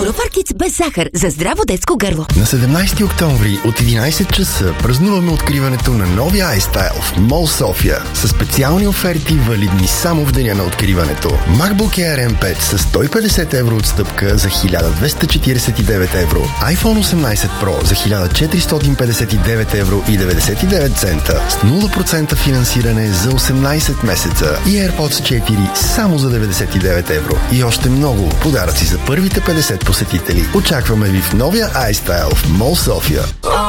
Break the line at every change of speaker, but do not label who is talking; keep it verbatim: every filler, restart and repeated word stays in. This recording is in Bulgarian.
Фаркиц без захар за здраво детско гърло.
На седемнайсети октомври от единайсет часа празнуваме откриването на новия iStyle в Мол София с специални оферти, валидни само в деня на откриването. MacBook Air ем пет с сто и петдесет евро отстъпка за хиляда двеста четирийсет и девет евро, iPhone осемнайсет Pro за хиляда четиристотин петдесет и девет евро и деветдесет и девет цента с нула процента финансиране за осемнайсет месеца и AirPods четири само за деветдесет и девет евро. И още много подаръци за първите петдесет посетители. Очакваме ви в новия iStyle в Мол София.